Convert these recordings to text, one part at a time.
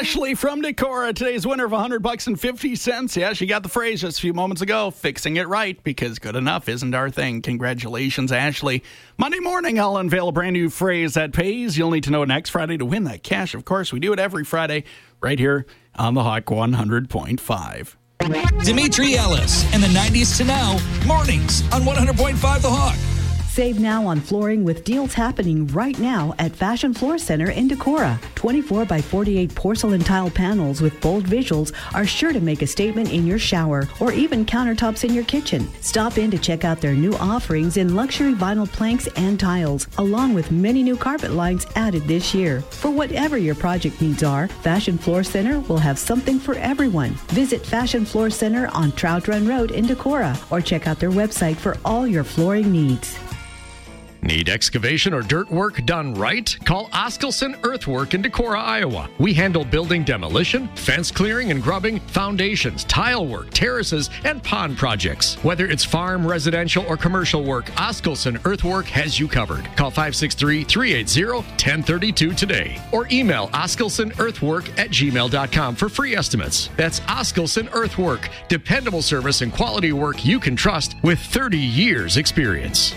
Ashley from Decorah, today's winner of $100.50. Yeah, she got the phrase just a few moments ago, fixing it right, because good enough isn't our thing. Congratulations, Ashley. Monday morning, I'll unveil a brand new phrase that pays. You'll need to know next Friday to win that cash. Of course, we do it every Friday right here on the Hawk 100.5. Dimitri Ellis and the 90s to now, mornings on 100.5 The Hawk. Save now on flooring with deals happening right now at Fashion Floor Center in Decorah. 24 by 48 porcelain tile panels with bold visuals are sure to make a statement in your shower or even countertops in your kitchen. Stop in to check out their new offerings in luxury vinyl planks and tiles, along with many new carpet lines added this year. For whatever your project needs are, Fashion Floor Center will have something for everyone. Visit Fashion Floor Center on Trout Run Road in Decorah or check out their website for all your flooring needs. Need excavation or dirt work done right? Call Oskelson Earthwork in Decorah, Iowa. We handle building demolition, fence clearing and grubbing, foundations, tile work, terraces, and pond projects. Whether it's farm, residential, or commercial work, Oskelson Earthwork has you covered. Call 563-380-1032 today or email oskelsonearthwork@gmail.com for free estimates. That's Oskelson Earthwork, dependable service and quality work you can trust with 30 years experience.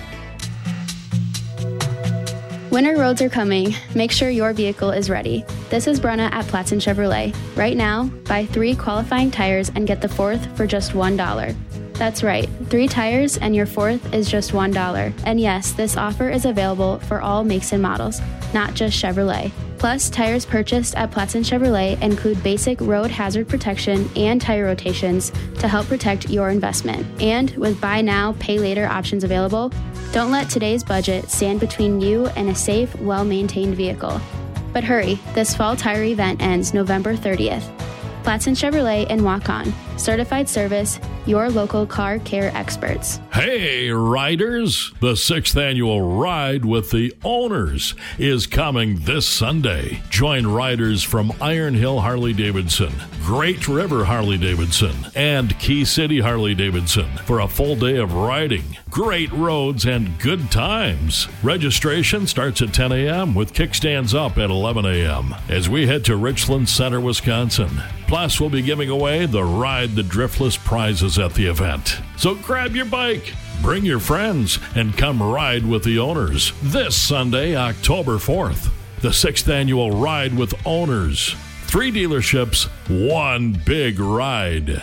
Winter roads are coming. Make sure your vehicle is ready. This is Brenna at Platson Chevrolet. Right now, buy 3 qualifying tires and get the 4th for just $1. That's right, 3 tires and your 4th is just $1. And yes, this offer is available for all makes and models, not just Chevrolet. Plus, tires purchased at Platson Chevrolet include basic road hazard protection and tire rotations to help protect your investment. And with buy now, pay later options available, don't let today's budget stand between you and a safe, well-maintained vehicle. But hurry, this fall tire event ends November 30th. Platson Chevrolet and Waukon. Certified service, your local car care experts. Hey, riders! The 6th annual Ride with the Owners is coming this Sunday. Join riders from Iron Hill Harley-Davidson, Great River Harley-Davidson, and Key City Harley-Davidson for a full day of riding, great roads, and good times. Registration starts at 10 a.m. with kickstands up at 11 a.m. as we head to Richland Center, Wisconsin. Plus, we'll be giving away the Ride the Driftless prizes at the event. So grab your bike, bring your friends, and come ride with the Owners this Sunday, October 4th. The 6th annual Ride with Owners. 3 dealerships, 1 big ride.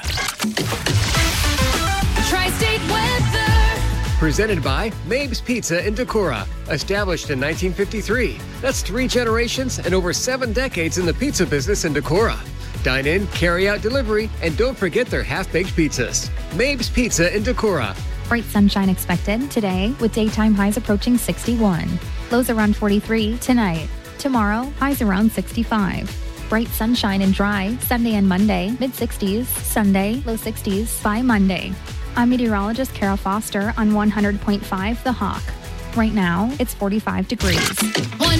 Tri-State weather. Presented by Mabe's Pizza in Decorah. Established in 1953. That's 3 generations and over 7 decades in the pizza business in Decorah. Dine in, carry out delivery, and don't forget their half-baked pizzas. Mabe's Pizza in Decorah. Bright sunshine expected today with daytime highs approaching 61. Lows around 43 tonight. Tomorrow, highs around 65. Bright sunshine and dry Sunday and Monday, mid-60s. Sunday, low 60s by Monday. I'm meteorologist Kara Foster on 100.5 The Hawk. Right now, it's 45 degrees.